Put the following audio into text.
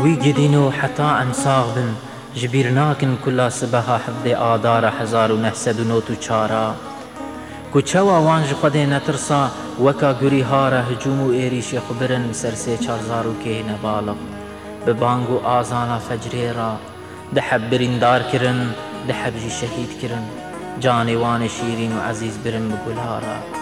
وی گدین و حتا امساغ بن جبیر ناکن کلا سبها حفظ آدار 1994 کچوا وانج خود نترسا وکا گری هارا هجوم و ایریش خبرن سرسه چارزارو که نبالغ ببانگو آزانا فجره را دحب بریندار کرن دحب جی شهید کرن جانوان شیرین و عزیز برن بگلارا